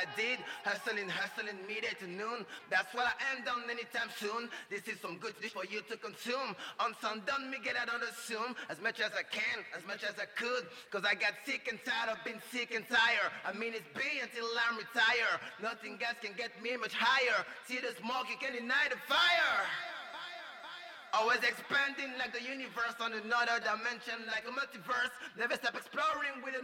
I did. Hustling, midday to noon. That's what I end on anytime soon. This is some good dish for you to consume. On sundown, me get out on the zoom. As much as I can, as much as I could. Cause I got sick and tired of being sick and tired. I mean it's be until I'm retired. Nothing else can get me much higher. See the smoke, you can deny the fire. Always expanding like the universe on another dimension, like a multiverse. Never stop exploring with a